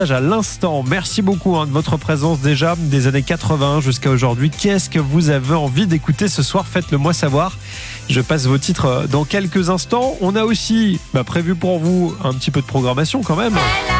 À l'instant, merci beaucoup de votre présence déjà des années 80 jusqu'à aujourd'hui. Qu'est-ce que vous avez envie d'écouter ce soir? Faites-le moi savoir. Je passe vos titres dans quelques instants. On a aussi prévu pour vous un petit peu de programmation quand même.